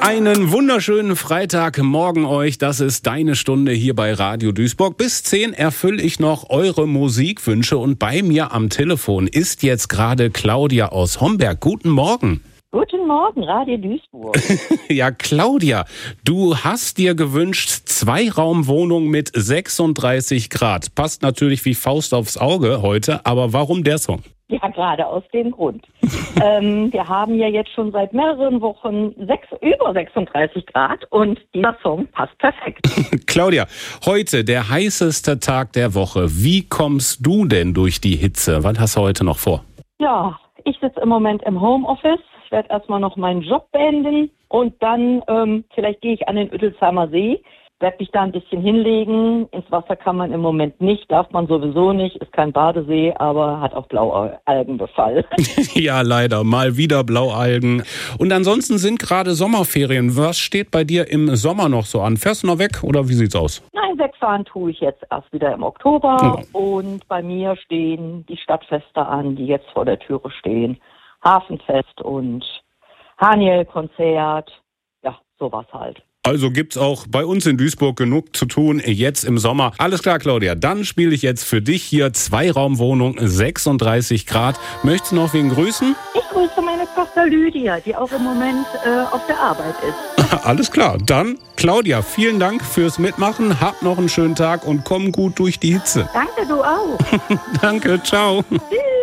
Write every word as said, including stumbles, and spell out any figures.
Einen wunderschönen Freitagmorgen euch. Das ist deine Stunde hier bei Radio Duisburg. Bis zehn erfülle ich noch eure Musikwünsche. Und bei mir am Telefon ist jetzt gerade Claudia aus Homberg. Guten Morgen. Guten Morgen, Radio Duisburg. Ja, Claudia, du hast dir gewünscht, Zweiraumwohnung mit sechsunddreißig Grad. Passt natürlich wie Faust aufs Auge heute, aber warum der Song? Ja, gerade aus dem Grund. ähm, wir haben ja jetzt schon seit mehreren Wochen sechs, über sechsunddreißig Grad und dieser Song passt perfekt. Claudia, heute der heißeste Tag der Woche. Wie kommst du denn durch die Hitze? Was hast du heute noch vor? Ja, ich sitze im Moment im Homeoffice. Ich werde erstmal noch meinen Job beenden und dann ähm, vielleicht gehe ich an den Uedelsheimer See. Werde mich da ein bisschen hinlegen. Ins Wasser kann man im Moment nicht, darf man sowieso nicht. Ist kein Badesee, aber hat auch Blaualgenbefall. Ja, leider. Mal wieder Blaualgen. Und ansonsten sind gerade Sommerferien. Was steht bei dir im Sommer noch so an? Fährst du noch weg oder wie sieht's aus? Nein, wegfahren tue ich jetzt erst wieder im Oktober. Oh. Und bei mir stehen die Stadtfeste an, die jetzt vor der Türe stehen. Hafenfest und Haniel-Konzert. Ja, sowas halt. Also gibt's auch bei uns in Duisburg genug zu tun jetzt im Sommer. Alles klar, Claudia. Dann spiele ich jetzt für dich hier Zweiraumwohnung, sechsunddreißig Grad. Möchtest du noch wen grüßen? Ich grüße meine Tochter Lydia, die auch im Moment äh, auf der Arbeit ist. Alles klar. Dann, Claudia, vielen Dank fürs Mitmachen. Hab noch einen schönen Tag und komm gut durch die Hitze. Danke, du auch. Danke, ciao. Tschüss.